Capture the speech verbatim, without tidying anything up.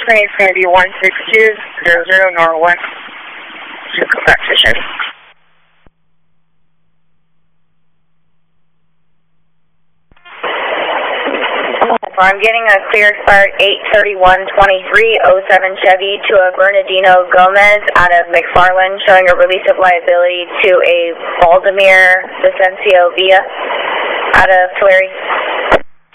Train is going to be one six two zero zero Norwest. Should go back to Chevy. I'm getting a clear expired eight thirty-one twenty-three oh seven Chevy to a Bernardino Gomez out of McFarland, showing a release of liability to a Valdemir Vicencio Villa out of Tulare.